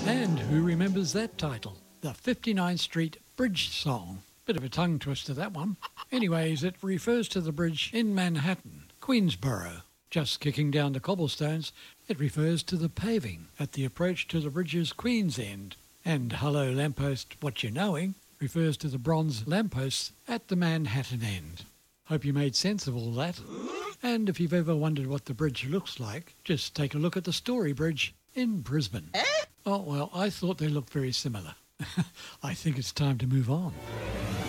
And who remembers that title? The 59th Street Bridge Song. Bit of a tongue twister, that one. Anyways, it refers to the bridge in Manhattan, Queensboro. Just kicking down the cobblestones, it refers to the paving at the approach to the bridge's Queen's End. And Hello Lamppost, What You Knowing refers to the bronze lampposts at the Manhattan end. Hope you made sense of all that. And if you've ever wondered what the bridge looks like, just take a look at the Story Bridge in Brisbane. Oh, well, I thought they looked very similar. I think it's time to move on.